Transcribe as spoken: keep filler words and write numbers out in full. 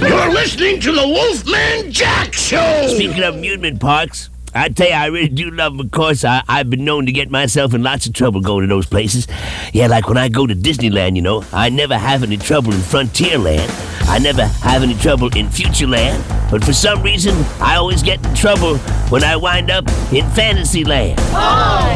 You're listening to the Wolfman Jack Show! Speaking of amusement parks, I tell you, I really do love them. Of course, I, I've been known to get myself in lots of trouble going to those places. Yeah, like when I go to Disneyland, you know, I never have any trouble in Frontierland. I never have any trouble in Futureland. But for some reason, I always get in trouble when I wind up in Fantasyland. Oh!